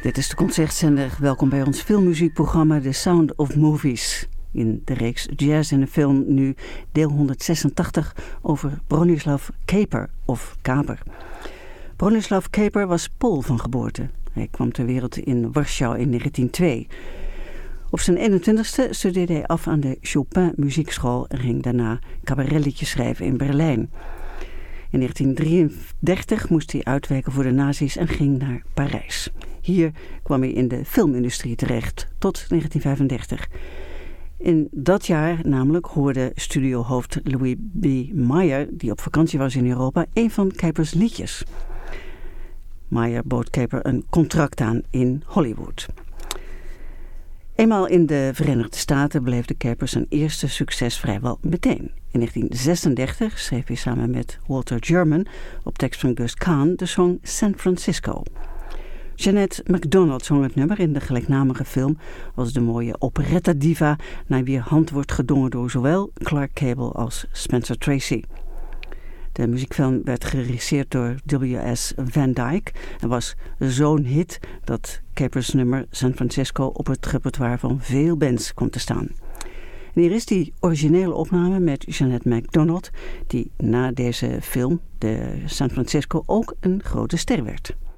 Dit is de Concertzender. Welkom bij ons filmmuziekprogramma The Sound of Movies. In de reeks Jazz in de Film nu deel 186 over Bronislaw Kaper of Kaper. Bronislaw Kaper was Pool van geboorte. Hij kwam ter wereld in Warschau in 1902. Op zijn 21ste studeerde hij af aan de Chopin Muziekschool en ging daarna cabaretliedjes schrijven in Berlijn. In 1933 moest hij uitwijken voor de nazi's en ging naar Parijs. Hier kwam hij in de filmindustrie terecht, tot 1935. In dat jaar namelijk hoorde studiohoofd Louis B. Mayer, die op vakantie was in Europa, een van Kapers liedjes. Mayer bood Kaper een contract aan in Hollywood. Eenmaal in de Verenigde Staten beleefde Kaper zijn eerste succes vrijwel meteen. In 1936 schreef hij samen met Walter German op tekst van Gus Kahn de song San Francisco. Jeanette MacDonald zong het nummer in de gelijknamige film als de mooie operetta-diva naar wier hand wordt gedongen door zowel Clark Gable als Spencer Tracy. De muziekfilm werd geregisseerd door W.S. Van Dyke en was zo'n hit dat Kapers nummer San Francisco op het repertoire van veel bands komt te staan. En hier is die originele opname met Jeanette MacDonald, die na deze film, de San Francisco, ook een grote ster werd.